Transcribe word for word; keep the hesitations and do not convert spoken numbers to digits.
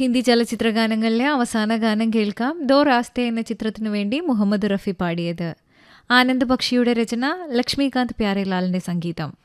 ഹിന്ദി ചലച്ചിത്ര ഗാനങ്ങളിലെ അവസാന ഗാനം കേൾക്കാം. ദോ റാസ്തെ എന്ന ചിത്രത്തിനു വേണ്ടി മുഹമ്മദ് റഫി പാടിയത്. ആനന്ദ് ബക്ഷിയുടെ രചന, ലക്ഷ്മികാന്ത് പ്യാരേലാലിന്റെ സംഗീതം.